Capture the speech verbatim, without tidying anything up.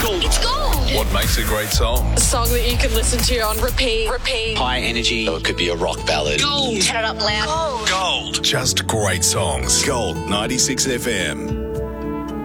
gold. It's gold. What makes a great song? A song that you can listen to on repeat. Repeat. High energy. Or it could be a rock ballad. Gold. Turn it up loud. Gold. Just great songs. Gold ninety-six F M.